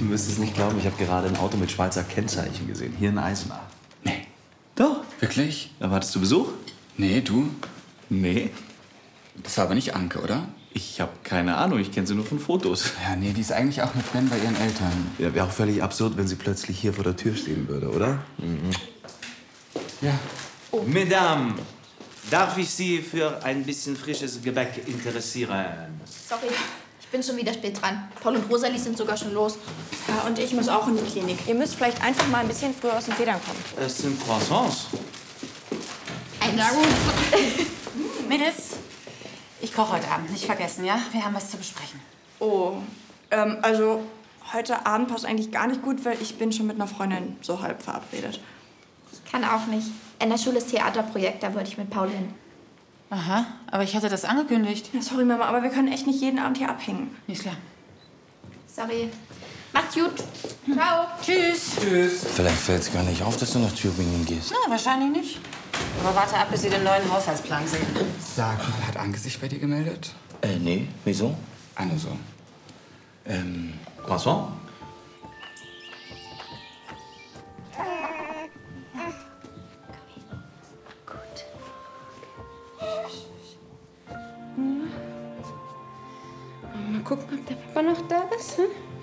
Du wirst es nicht glauben, ich habe gerade ein Auto mit Schweizer Kennzeichen gesehen. Hier in Eisenach. Nee. Doch. Wirklich? Erwartest du Besuch? Nee, du? Nee. Das war aber nicht Anke, oder? Ich habe keine Ahnung, ich kenne sie nur von Fotos. Ja, nee, die ist eigentlich auch mit Ben bei ihren Eltern. Ja, wäre auch völlig absurd, wenn sie plötzlich hier vor der Tür stehen würde, oder? Mhm. Ja. Oh. Mesdames, darf ich Sie für ein bisschen frisches Gebäck interessieren? Sorry, ich bin schon wieder spät dran. Paul und Rosalie sind sogar schon los. Ja, und ich muss auch in die Klinik. Ihr müsst vielleicht einfach mal ein bisschen früher aus den Federn kommen. Es sind Croissants. Na gut. Mädels, ich koche heute Abend. Nicht vergessen, ja? Wir haben was zu besprechen. Oh, also heute Abend passt eigentlich gar nicht gut, weil ich bin schon mit einer Freundin so halb verabredet. Ich kann auch nicht. In der Schule ist Theaterprojekt, da wollte ich mit Paul hin. Aha, aber ich hatte das angekündigt. Ja, sorry, Mama, aber wir können echt nicht jeden Abend hier abhängen. Ist klar. Sorry. Macht's gut. Ciao. Tschüss. Tschüss. Vielleicht fällt es gar nicht auf, dass du nach Tübingen gehst. Na, wahrscheinlich nicht. Aber warte ab, bis Sie den neuen Haushaltsplan sehen. Sag mal, hat Anke sich bei dir gemeldet? Nee, wieso? So. Croissant? Mal gucken, ob der Papa noch da ist. Hm?